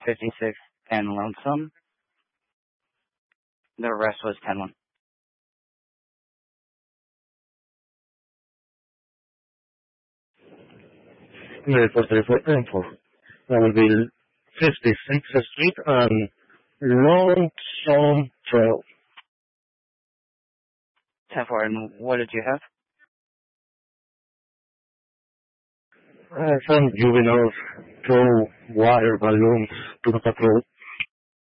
56 and Lonesome. The rest was 10-1. Reporter for info. That will be 56th Street and Lonesome Trail. 10-4, and what did you have? Some juveniles throw water balloons to the patrol.